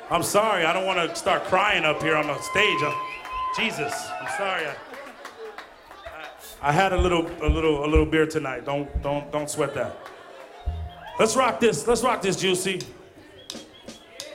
I'm sorry. I don't want to start crying up here on the stage. Jesus, I'm sorry. I had a little beer tonight. Don't sweat that. Let's rock this. Let's rock this, Juicy.